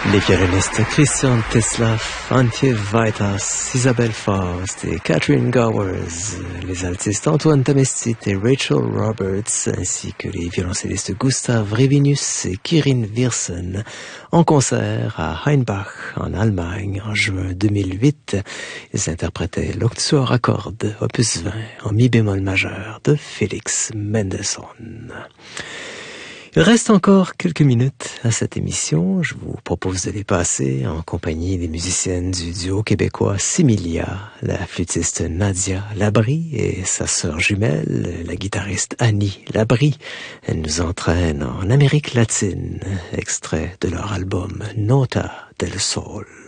Les violonistes Christian Tetzlaff, Antje Weiters, Isabelle Faust et Catherine Gowers, les altistes Antoine Tamestit et Rachel Roberts, ainsi que les violoncellistes Gustav Rivinus et Kirin Viersen, en concert à Heinbach, en Allemagne, en juin 2008. Ils interprétaient l'Octuor à cordes, opus 20, en mi bémol majeur, de Félix Mendelssohn. Il reste encore quelques minutes à cette émission. Je vous propose de les passer en compagnie des musiciennes du duo québécois Similia, la flûtiste Nadia Labrie et sa sœur jumelle, la guitariste Annie Labrie. Elle nous entraîne en Amérique latine, extrait de leur album Nota del Sol.